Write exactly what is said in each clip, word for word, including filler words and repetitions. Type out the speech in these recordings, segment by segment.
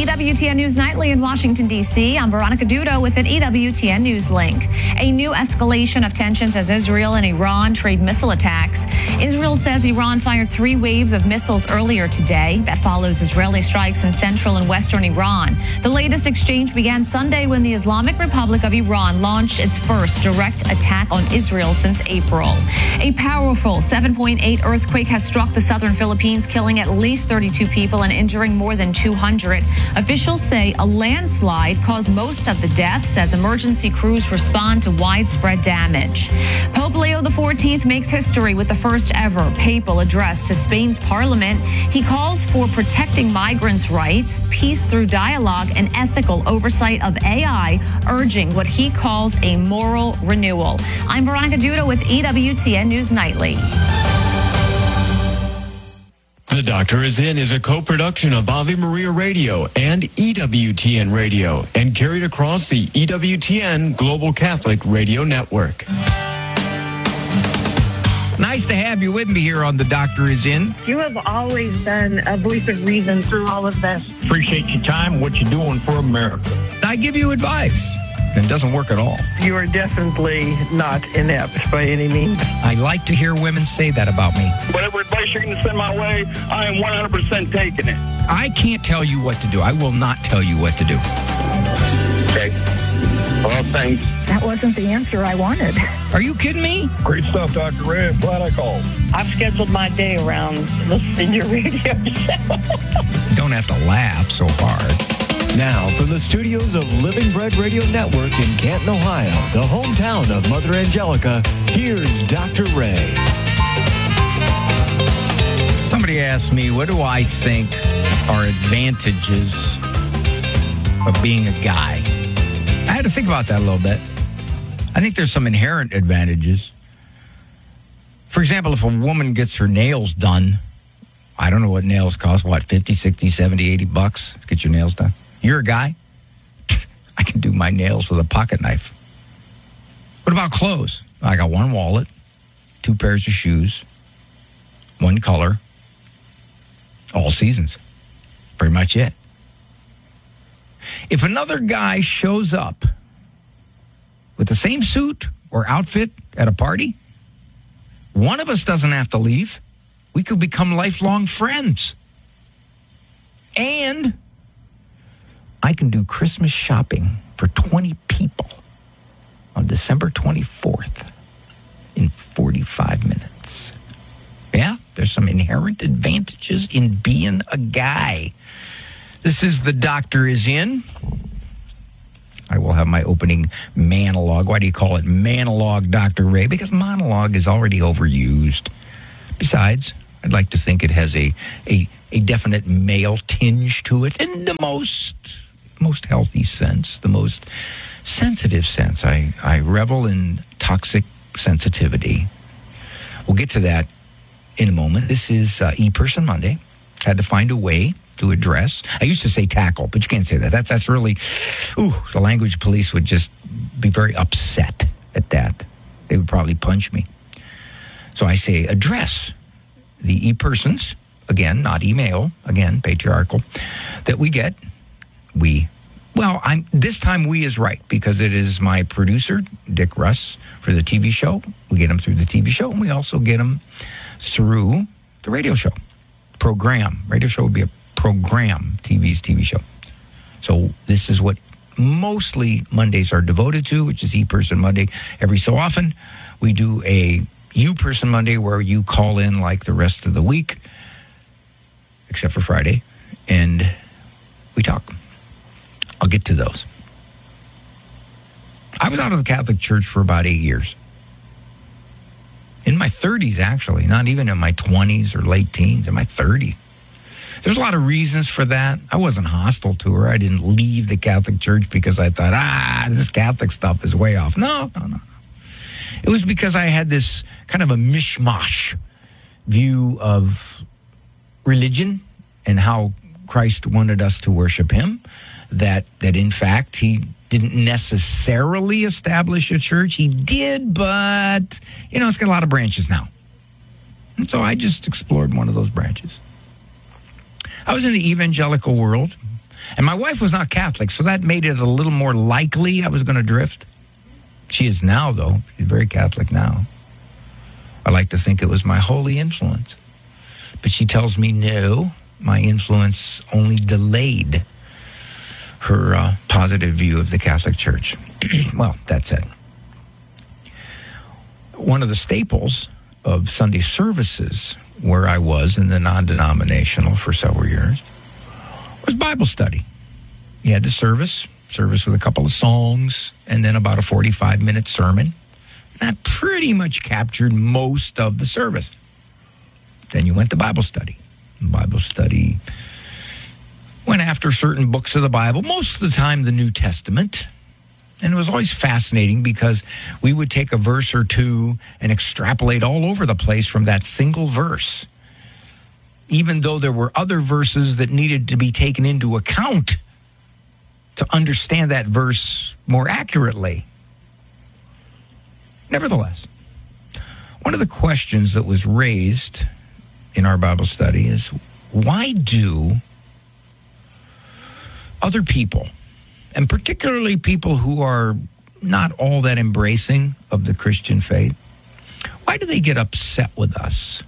W T N News Nightly in Washington, D C I'm Veronica Dudo with an E W T N News link. A new escalation of tensions as Israel and Iran trade missile attacks. Israel says Iran fired three waves of missiles earlier today. That follows Israeli strikes in central and western Iran. The latest exchange began Sunday when the Islamic Republic of Iran launched its first direct attack on Israel since April. A powerful seven point eight earthquake has struck the southern Philippines, killing at least thirty-two people and injuring more than two hundred. Officials say a landslide caused most of the deaths as emergency crews respond to widespread damage. Pope Leo the fourteenth makes history with the first ever papal address to Spain's parliament. He calls for protecting migrants' rights, peace through dialogue, and ethical oversight of A I, urging what he calls a moral renewal. I'm Veronica Dudo with E W T N News Nightly. The Doctor Is In is a co-production of Ave Maria Radio and E W T N Radio and carried across the E W T N Global Catholic Radio Network. Nice to have you with me here on The Doctor Is In. You have always been a voice of reason through all of this. Appreciate your time, what you're doing for America. I give you advice. It doesn't work at all. You are definitely not inept by any means. I like to hear women say that about me. Whatever advice you're going to send my way, I am one hundred percent taking it. I can't tell you what to do. I will not tell you what to do. Okay. Well, thanks. That wasn't the answer I wanted. Are you kidding me? Great stuff, Doctor Ray. I'm glad I called. I've scheduled my day around listening to your radio show. You don't have to laugh so hard. Now, from the studios of Living Bread Radio Network in Canton, Ohio, the hometown of Mother Angelica, here's Doctor Ray. Somebody asked me, what do I think are advantages of being a guy? I had to think about that a little bit. I think there's some inherent advantages. For example, if a woman gets her nails done, I don't know what nails cost, what, fifty, sixty, seventy, eighty bucks? Get your nails done. You're a guy? I can do my nails with a pocket knife. What about clothes? I got one wallet, two pairs of shoes, one color, all seasons. Pretty much it. If another guy shows up with the same suit or outfit at a party, one of us doesn't have to leave. We could become lifelong friends. And I can do Christmas shopping for twenty people on December twenty-fourth in forty-five minutes. Yeah, there's some inherent advantages in being a guy. This is The Doctor Is In. I will have my opening monologue. Why do you call it monologue, Doctor Ray? Because monologue is already overused. Besides, I'd like to think it has a a, a definite male tinge to it in the most most healthy sense, the most sensitive sense. I, I revel in toxic sensitivity. We'll get to that in a moment. This is uh, E-Person Monday. Had to find a way to address. I used to say tackle, but you can't say that. That's that's really, ooh, the language police would just be very upset at that. They would probably punch me. So I say address the e-persons, again, not email, again, patriarchal, that we get. We, well, I'm this time we is right because it is my producer, Dick Russ, for the T V show. We get him through the T V show, and we also get him through the radio show. Program. Radio show would be a program. T V's T V show. So this is what mostly Mondays are devoted to, which is E-Person Monday. Every so often, we do a U-Person Monday where you call in like the rest of the week, except for Friday, and we talk. I'll get to those. I was out of the Catholic Church for about eight years. In my thirties, actually, not even in my twenties or late teens, in my thirties. There's a lot of reasons for that. I wasn't hostile to her. I didn't leave the Catholic Church because I thought, ah, this Catholic stuff is way off. No, no, no, no. It was because I had this kind of a mishmash view of religion and how Christ wanted us to worship him, that that in fact he didn't necessarily establish a church. He did, but, you know, it's got a lot of branches now. And so I just explored one of those branches. I was in the evangelical world, And my wife was not Catholic, so that made it a little more likely I was going to drift. She is now, though. She's very Catholic now. I like to think it was my holy influence. But she tells me, no, my influence only delayed her uh, positive view of the Catholic Church. Well, that said, one of the staples of Sunday services where I was in the non-denominational for several years was Bible study. You had the service, service with a couple of songs, and then about a forty-five minute sermon. That pretty much captured most of the service. Then you went to Bible study. Bible study went after certain books of the Bible, most of the time the New Testament. And it was always fascinating because we would take a verse or two and extrapolate all over the place from that single verse, even though there were other verses that needed to be taken into account to understand that verse more accurately. Nevertheless, one of the questions that was raised in our Bible study is, why do other people, and particularly people who are not all that embracing of the Christian faith, why do they get upset with us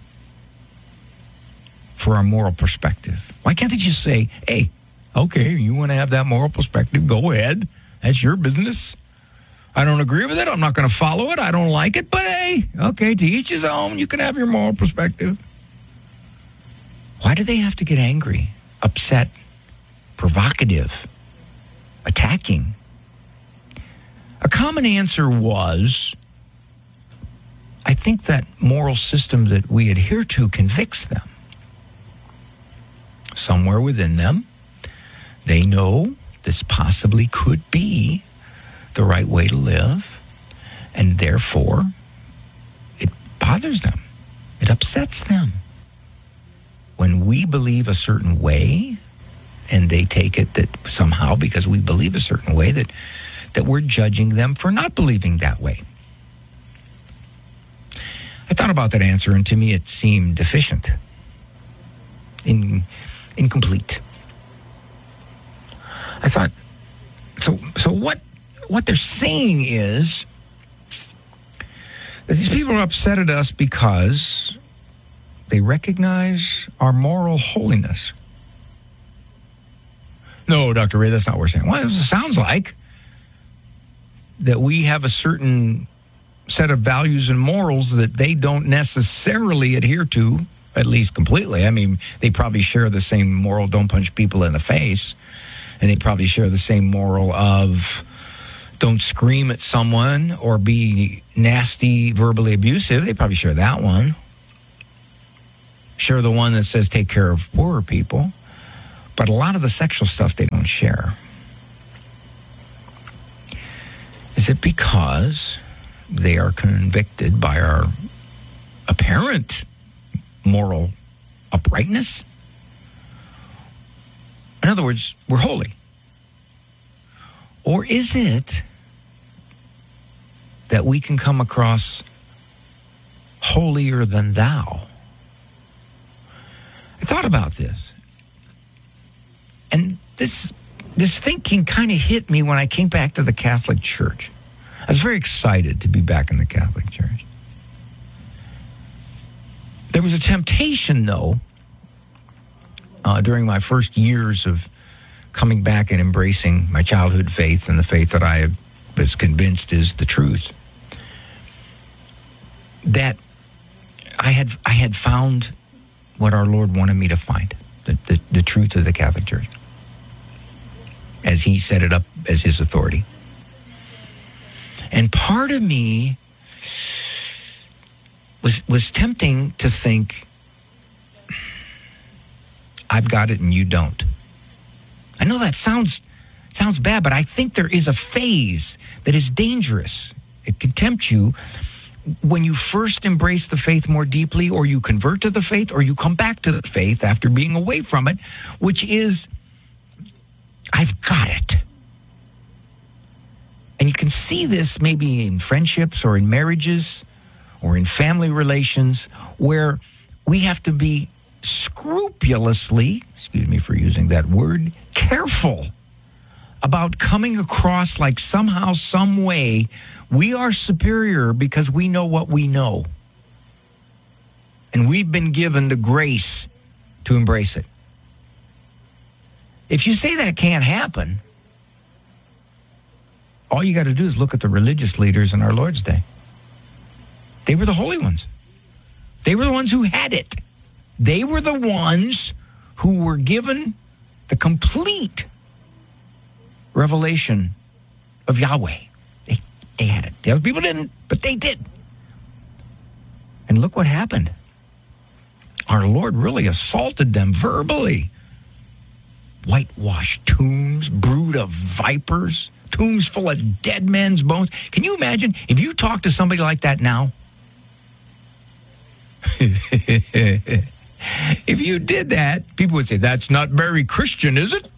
for our moral perspective? Why can't they just say, hey, okay, you want to have that moral perspective, go ahead. That's your business. I don't agree with it. I'm not going to follow it. I don't like it. But hey, okay, to each his own. You can have your moral perspective. Why do they have to get angry, upset, provocative, attacking? A common answer was, I think that moral system that we adhere to convicts them. Somewhere within them, they know this possibly could be the right way to live, and therefore it bothers them. It upsets them. When we believe a certain way, and they take it that somehow because we believe a certain way that, that we're judging them for not believing that way. I thought about that answer, and to me it seemed deficient, in, incomplete. I thought, so so what what they're saying is that these people are upset at us because they recognize our moral holiness. No, Doctor Ray, that's not what we're saying. Well, it sounds like that we have a certain set of values and morals that they don't necessarily adhere to, at least completely. I mean, they probably share the same moral, don't punch people in the face, and they probably share the same moral of don't scream at someone or be nasty, verbally abusive. They probably share that one. Share the one that says take care of poorer people. But a lot of the sexual stuff they don't share. Is it because they are convicted by our apparent moral uprightness? In other words, we're holy. Or is it that we can come across holier than thou? I thought about this. And this this thinking kind of hit me when I came back to the Catholic Church. I was very excited to be back in the Catholic Church. There was a temptation, though, uh, during my first years of coming back and embracing my childhood faith and the faith that I have was convinced is the truth, that I had I had found what our Lord wanted me to find, the, the, the truth of the Catholic Church, as he set it up as his authority. And part of me was was tempting to think, I've got it and you don't. I know that sounds sounds bad, but I think there is a phase that is dangerous. It can tempt you when you first embrace the faith more deeply, or you convert to the faith, or you come back to the faith after being away from it, which is, I've got it. And you can see this maybe in friendships or in marriages or in family relations where we have to be scrupulously, excuse me for using that word, careful about coming across like somehow, some way, we are superior because we know what we know. And we've been given the grace to embrace it. If you say that can't happen, all you got to do is look at the religious leaders in our Lord's day. They were the holy ones. They were the ones who had it. They were the ones who were given the complete revelation of Yahweh. They, they had it. The other people didn't, but they did. And look what happened. Our Lord really assaulted them verbally. Whitewashed tombs, brood of vipers, tombs full of dead men's bones. Can you imagine if you talk to somebody like that now? If you did that, people would say, that's not very Christian, is it?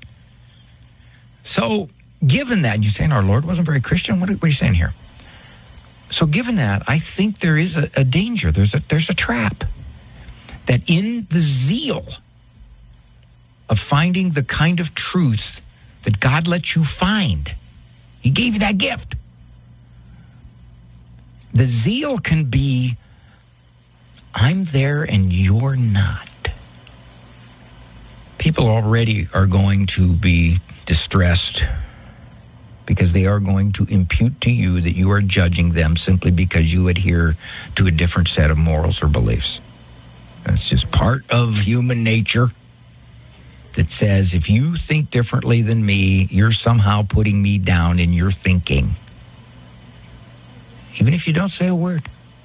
So, given that, you're saying our Lord wasn't very Christian? What are, what are you saying here? So, given that, I think there is a, a danger. There's a, there's a trap. That in the zeal of finding the kind of truth that God lets you find, He gave you that gift. The zeal can be, I'm there and you're not. People already are going to be distressed because they are going to impute to you that you are judging them simply because you adhere to a different set of morals or beliefs. That's just part of human nature that says if you think differently than me, you're somehow putting me down in your thinking. Even if you don't say a word.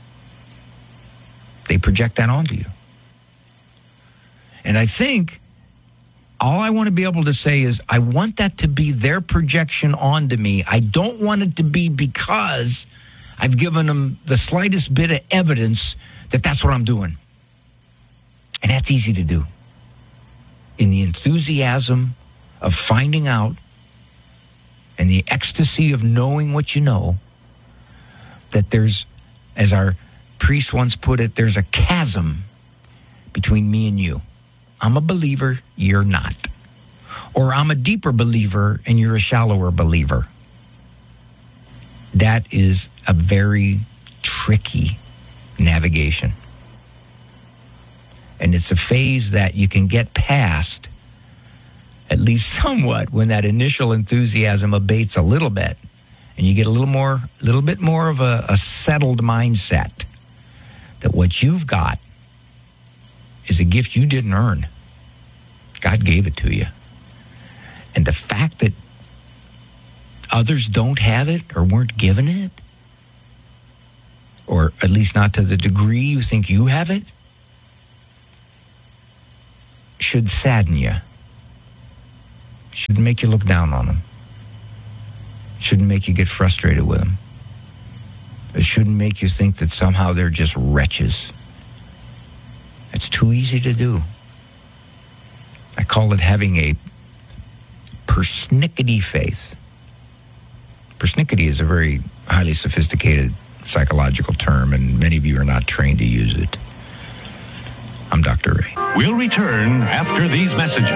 They project that onto you. And I think all I want to be able to say is I want that to be their projection onto me. I don't want it to be because I've given them the slightest bit of evidence that that's what I'm doing. And that's easy to do. In the enthusiasm of finding out and the ecstasy of knowing what you know, that there's, as our priest once put it, there's a chasm between me and you. I'm a believer, you're not. Or I'm a deeper believer and you're a shallower believer. That is a very tricky navigation. And it's a phase that you can get past, at least somewhat, when that initial enthusiasm abates a little bit. And you get a little more, a little bit more of a, a settled mindset that what you've got is a gift you didn't earn. God gave it to you. And the fact that others don't have it or weren't given it, or at least not to the degree you think you have it, should sadden you. Should make you look down on them. Shouldn't make you get frustrated with them. It shouldn't make you think that somehow they're just wretches. It's too easy to do. I call it having a persnickety faith. Persnickety is a very highly sophisticated psychological term, and many of you are not trained to use it. I'm Doctor Ray. We'll return after these messages.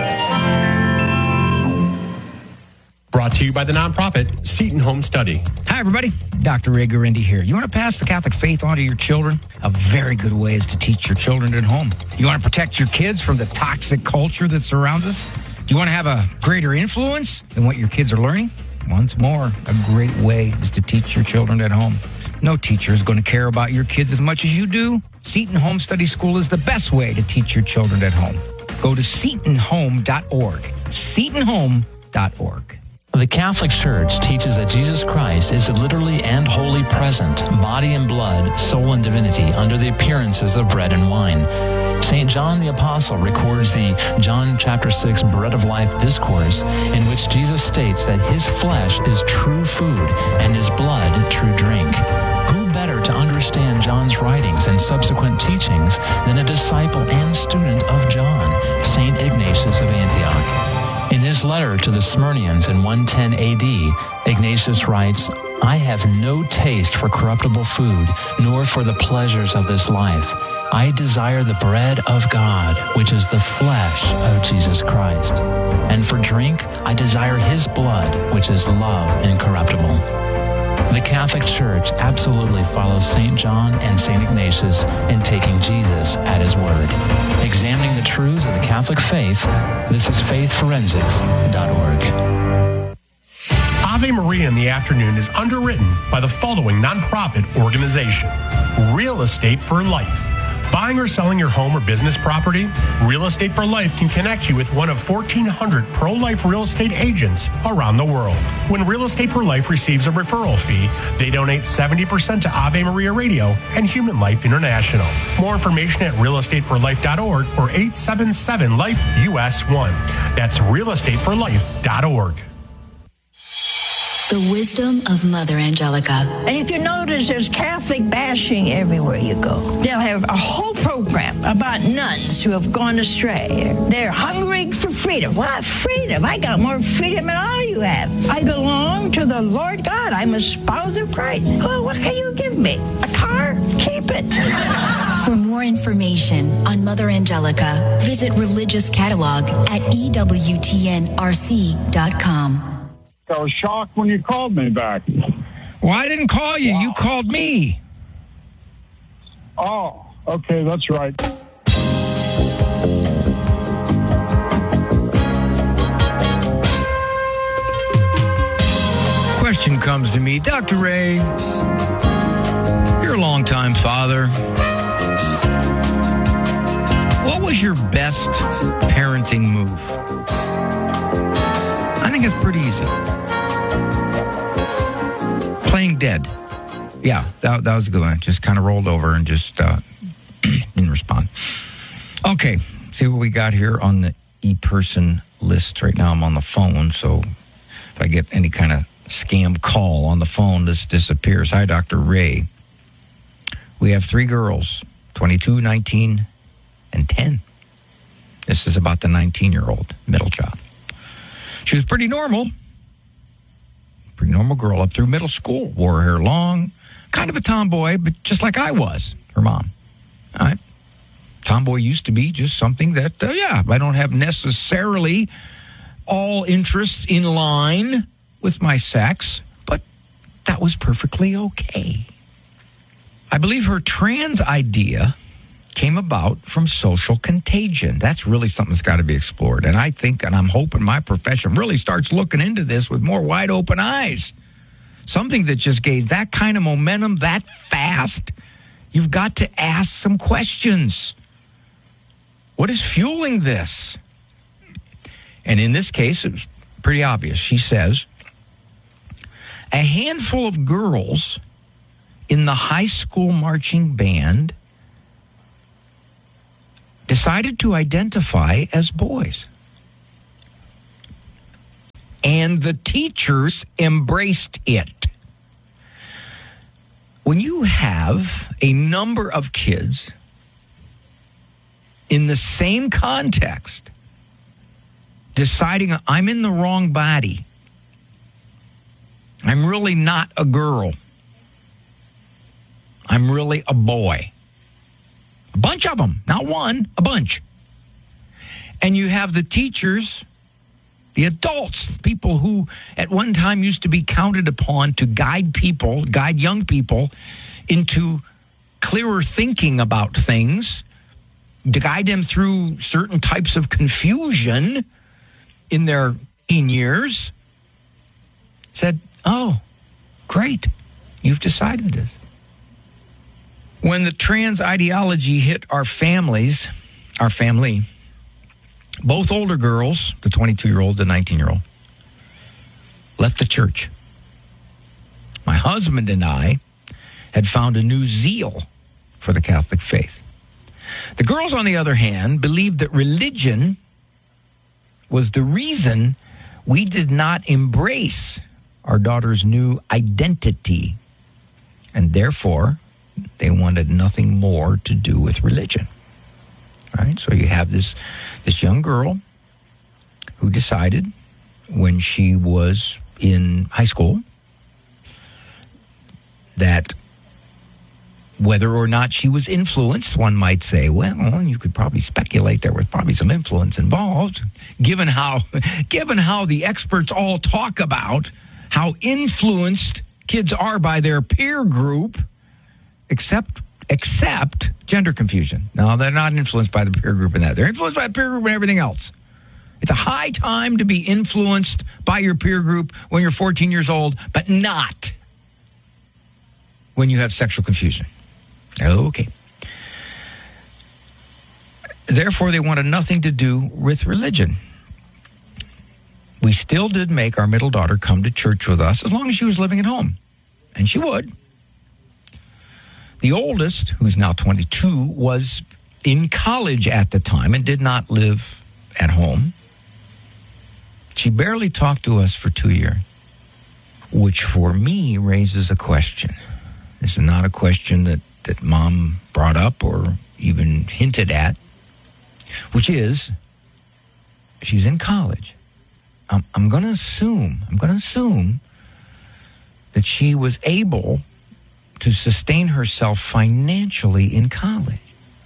Brought to you by the nonprofit Seton Home Study. Hi, everybody. Doctor Ray Guarendi here. You want to pass the Catholic faith on to your children? A very good way is to teach your children at home. You want to protect your kids from the toxic culture that surrounds us? Do you want to have a greater influence than what your kids are learning? Once more, a great way is to teach your children at home. No teacher is going to care about your kids as much as you do. Seton Home Study School is the best way to teach your children at home. Go to seton home dot org. seton home dot org. The Catholic Church teaches that Jesus Christ is literally and wholly present, body and blood, soul and divinity, under the appearances of bread and wine. Saint John the Apostle records the John chapter six Bread of Life discourse, in which Jesus states that his flesh is true food and his blood true drink. Who better to understand John's writings and subsequent teachings than a disciple and student of John, Saint Ignatius of Antioch? In his letter to the Smyrnians in one ten A D, Ignatius writes, I have no taste for corruptible food, nor for the pleasures of this life. I desire the bread of God, which is the flesh of Jesus Christ. And for drink, I desire his blood, which is love incorruptible. The Catholic Church absolutely follows Saint John and Saint Ignatius in taking Jesus at his word. Examining the truths of the Catholic faith, this is faith forensics dot org. Ave Maria in the Afternoon is underwritten by the following nonprofit organization: Real Estate for Life. Buying or selling your home or business property? Real Estate for Life can connect you with one of fourteen hundred pro-life real estate agents around the world. When Real Estate for Life receives a referral fee, they donate seventy percent to Ave Maria Radio and Human Life International. More information at real estate for life dot org or eight seven seven life U S one. That's real estate for life dot org. The wisdom of Mother Angelica. And if you notice, there's Catholic bashing everywhere you go. They'll have a whole program about nuns who have gone astray. They're hungry for freedom. What freedom? I got more freedom than all you have. I belong to the Lord God. I'm a spouse of Christ. Oh, what can you give me? A car? Keep it. For more information on Mother Angelica, visit Religious Catalog at E W T N R C dot com. I was shocked when you called me back. Well, I didn't call you. Wow. You called me. Oh, okay, that's right. Question comes to me, Doctor Ray, you're a longtime father. What was your best parenting move? I think it's pretty easy. Playing dead. Yeah, that, that was a good one. Just kind of rolled over and just uh, didn't respond. Okay, see what we got here on the e-person list. Right now I'm on the phone, so if I get any kind of scam call on the phone, this disappears. Hi, Doctor Ray. We have three girls, twenty-two, nineteen, and ten. This is about the nineteen-year-old middle child. She was pretty normal. Pretty normal girl up through middle school. Wore her hair long. Kind of a tomboy, but just like I was, her mom. All right. Tomboy used to be just something that, uh, yeah, I don't have necessarily all interests in line with my sex, but that was perfectly okay. I believe her trans idea came about from social contagion. That's really something that's got to be explored. And I think, and I'm hoping my profession really starts looking into this with more wide open eyes. Something that just gains that kind of momentum that fast. You've got to ask some questions. What is fueling this? And in this case, it was pretty obvious. She says, a handful of girls in the high school marching band decided to identify as boys. And the teachers embraced it. When you have a number of kids in the same context deciding I'm in the wrong body, I'm really not a girl, I'm really a boy. A bunch of them, not one, a bunch. And you have the teachers, the adults, people who at one time used to be counted upon to guide people, guide young people into clearer thinking about things, to guide them through certain types of confusion in their teen years, said, oh, great, you've decided this. When the trans ideology hit our families, our family, both older girls, the twenty-two-year-old, the nineteen-year-old, left the church. My husband and I had found a new zeal for the Catholic faith. The girls, on the other hand, believed that religion was the reason we did not embrace our daughter's new identity, and therefore they wanted nothing more to do with religion. All right, so you have this this young girl who decided when she was in high school that Whether or not she was influenced, one might say, well, you could probably speculate there was probably some influence involved, given how, given how the experts all talk about how influenced kids are by their peer group, except except gender confusion. No, they're not influenced by the peer group in that. They're influenced by the peer group and everything else. It's a high time to be influenced by your peer group when you're fourteen years old, but not when you have sexual confusion. Okay. Therefore, they wanted nothing to do with religion. We still did make our middle daughter come to church with us as long as she was living at home. And she would. The oldest, who's now twenty-two, was in college at the time and did not live at home. She barely talked to us for two years, which for me raises a question. This is not a question that, that Mom brought up or even hinted at, which is, she's in college. I'm, I'm going to assume, I'm going to assume that she was able to sustain herself financially in college.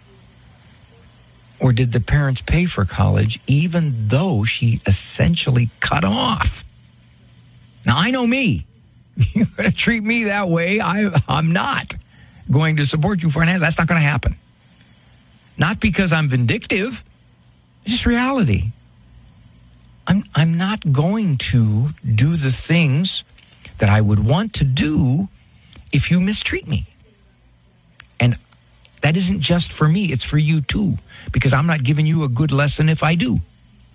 Or did the parents pay for college even though she essentially cut off? Now, I know me. You're going to treat me that way. I, I'm not going to support you financially. That's not going to happen. Not because I'm vindictive. It's just reality. I'm, I'm not going to do the things that I would want to do if you mistreat me. And that isn't just for me, it's for you too, because I'm not giving you a good lesson if I do.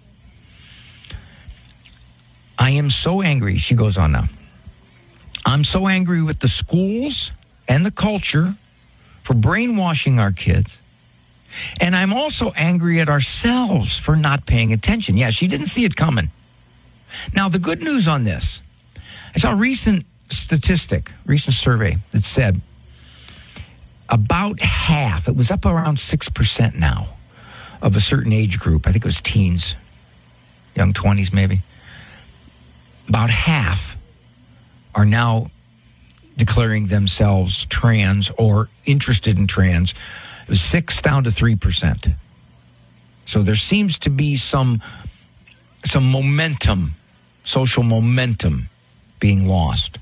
I am so angry, she goes on now. I'm so angry with the schools and the culture for brainwashing our kids. And I'm also angry at ourselves for not paying attention. Yeah, she didn't see it coming. Now, the good news on this, I saw a recent statistic, recent survey that said about half, it was up around six percent now, of a certain age group. I think it was teens, young twenties maybe. About half are now declaring themselves trans or interested in trans. It was six down to three percent. So there seems to be some some momentum, social momentum being lost.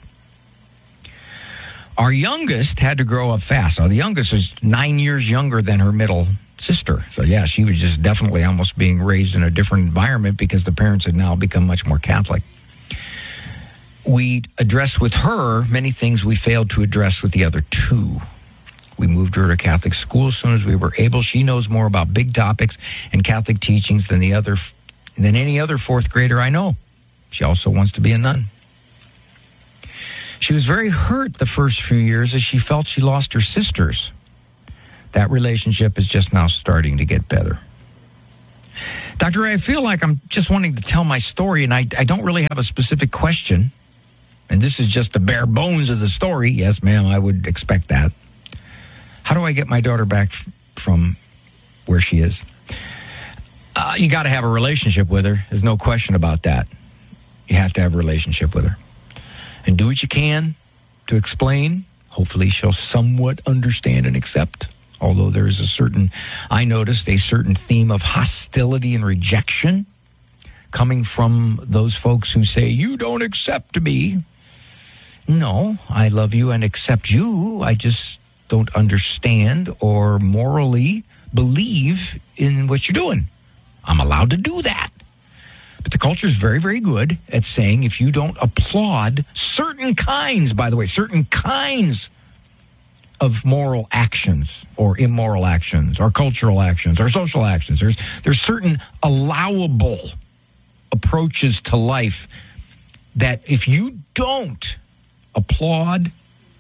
Our youngest had to grow up fast. Now, the youngest is nine years younger than her middle sister. So, yeah, she was just definitely almost being raised in a different environment because the parents had now become much more Catholic. We addressed with her many things we failed to address with the other two. We moved her to Catholic school as soon as we were able. She knows more about big topics and Catholic teachings than the other, than any other fourth grader I know. She also wants to be a nun. She was very hurt the first few years as she felt she lost her sisters. That relationship is just now starting to get better. Doctor Ray, I feel like I'm just wanting to tell my story, and I, I don't really have a specific question. And this is just the bare bones of the story. Yes, ma'am, I would expect that. How do I get my daughter back f- from where she is? Uh, you got to have a relationship with her. There's no question about that. You have to have a relationship with her. And do what you can to explain. Hopefully she'll somewhat understand and accept. Although there is a certain, I noticed, a certain theme of hostility and rejection coming from those folks who say, you don't accept me. No, I love you and accept you. I just don't understand or morally believe in what you're doing. I'm allowed to do that. But the culture is very, very good at saying if you don't applaud certain kinds, by the way, certain kinds of moral actions or immoral actions or cultural actions or social actions, there's there's certain allowable approaches to life that if you don't applaud,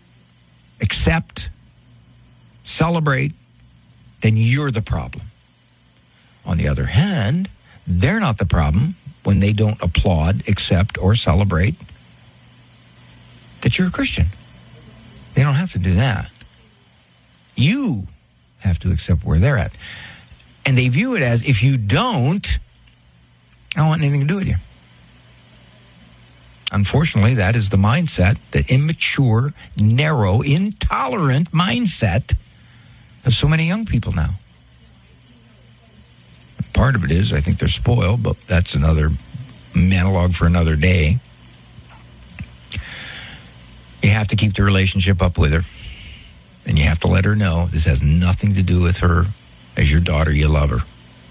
accept, celebrate, then you're the problem. On the other hand, they're not the problem when they don't applaud, accept, or celebrate that you're a Christian. They don't have to do that. You have to accept where they're at. And they view it as, if you don't, I don't want anything to do with you. I unfortunately, that is the mindset, the immature, narrow, intolerant mindset of so many young people now. Part of it is, I think they're spoiled, but that's another monologue for another day. You have to keep the relationship up with her. And you have to let her know this has nothing to do with her. As your daughter, you love her.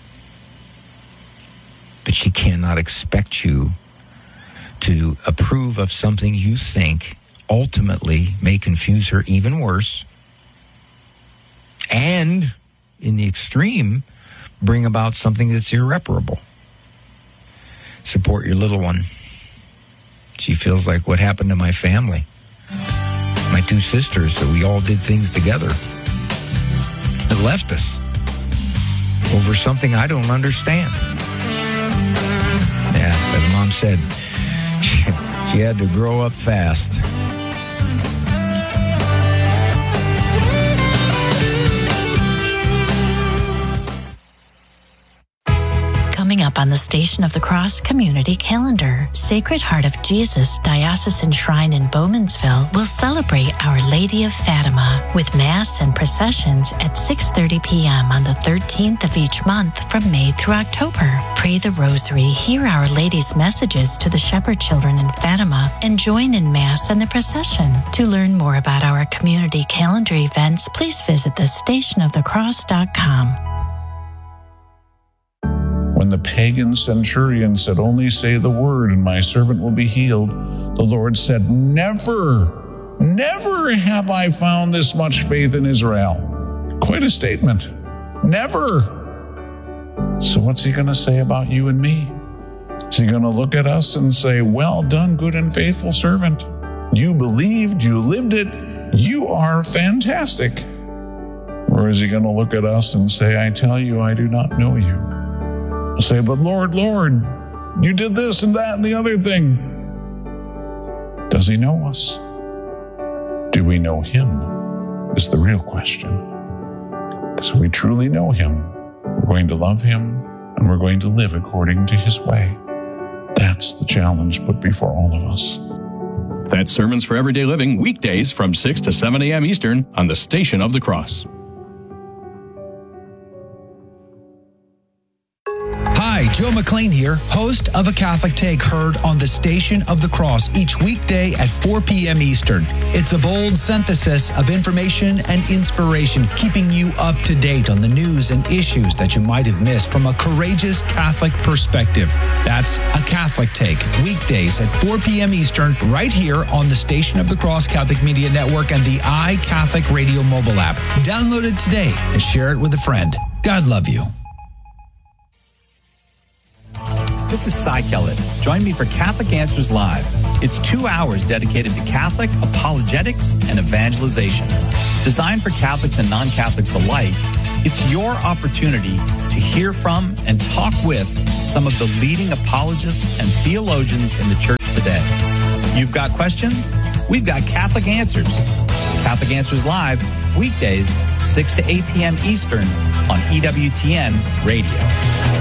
But she cannot expect you to approve of something you think ultimately may confuse her even worse. And, in the extreme, bring about something that's irreparable. Support your little one. She feels like what happened to my family. My two sisters, so we all did things together. It left us over something I don't understand. Yeah, as Mom said, she, she had to grow up fast. Coming up on the Station of the Cross Community Calendar, Sacred Heart of Jesus Diocesan Shrine in Bowmansville will celebrate Our Lady of Fatima with Mass and processions at six thirty p.m. on the thirteenth of each month from May through October. Pray the Rosary, hear Our Lady's messages to the shepherd children in Fatima, and join in Mass and the procession. To learn more about our community calendar events, please visit the station of the cross dot com. When the pagan centurion said, "Only say the word and my servant will be healed," the Lord said, "Never, never have I found this much faith in Israel." Quite a statement. Never. So what's he going to say about you and me? Is he going to look at us and say, "Well done, good and faithful servant. You believed, you lived it, you are fantastic"? Or is he going to look at us and say, "I tell you, I do not know you"? We'll say, "But Lord, Lord, you did this and that and the other thing." Does he know us? Do we know him? Is the real question. Because if we truly know him, we're going to love him and we're going to live according to his way. That's the challenge put before all of us. That's Sermons for Everyday Living, weekdays from six to seven a.m. Eastern on the Station of the Cross. Hi, Joe McLean here, host of A Catholic Take, heard on the Station of the Cross each weekday at four p.m. Eastern. It's a bold synthesis of information and inspiration, keeping you up to date on the news and issues that you might have missed from a courageous Catholic perspective. That's A Catholic Take, weekdays at four p.m. Eastern, right here on the Station of the Cross Catholic Media Network and the iCatholic Radio mobile app. Download it today and share it with a friend. God love you. This is Cy Kellett. Join me for Catholic Answers Live. It's two hours dedicated to Catholic apologetics and evangelization. Designed for Catholics and non-Catholics alike, it's your opportunity to hear from and talk with some of the leading apologists and theologians in the church today. You've got questions? We've got Catholic Answers. Catholic Answers Live, weekdays, six to eight p.m. Eastern on E W T N Radio.